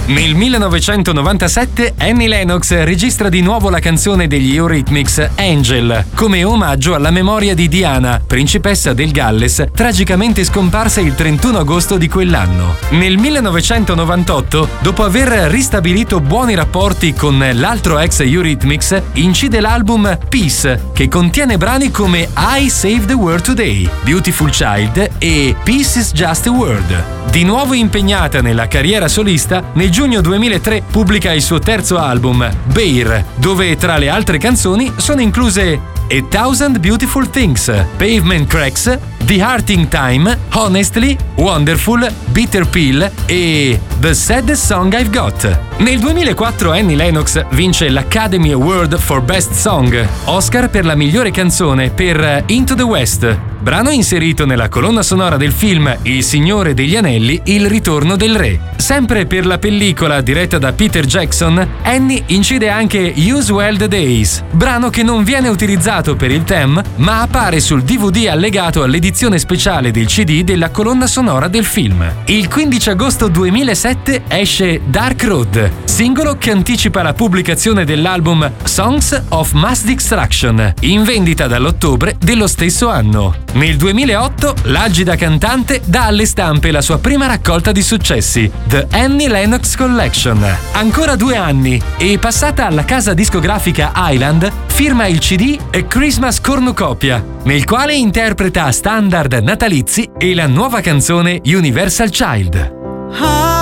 Nel 1997 Annie Lennox registra di nuovo la canzone degli Eurythmics Angel, come omaggio alla memoria di Diana, principessa del Galles, tragicamente scomparsa il 31 agosto di quell'anno. Nel 1998, dopo aver ristabilito buoni rapporti con l'altro ex Eurythmics, incide l'album Peace, che contiene brani come I Saved the World Today, Beautiful Child e Peace is Just a Word. Di nuovo impegnata nella carriera solista, nel giugno 2003 pubblica il suo terzo album, Bear, dove tra le altre canzoni sono incluse A Thousand Beautiful Things, Pavement Cracks, The Hearting Time, Honestly, Wonderful, Bitter Pill e The Saddest Song I've Got. Nel 2004 Annie Lennox vince l'Academy Award for Best Song, Oscar per la migliore canzone per Into the West, brano inserito nella colonna sonora del film Il Signore degli Anelli, Il Ritorno del Re. Sempre per la pellicola diretta da Peter Jackson, Annie incide anche Use Well the Days, brano che non viene utilizzato per il theme, ma appare sul DVD allegato all'edizione speciale del CD della colonna sonora del film. Il 15 agosto 2007 esce Dark Road, singolo che anticipa la pubblicazione dell'album Songs of Mass Destruction, in vendita dall'ottobre dello stesso anno. Nel 2008 l'agida cantante dà alle stampe la sua prima raccolta di successi, The Annie Lennox Collection. Ancora 2 anni e passata alla casa discografica Island, firma il CD A Christmas Cornucopia, nel quale interpreta standard natalizi e la nuova canzone Universal Child.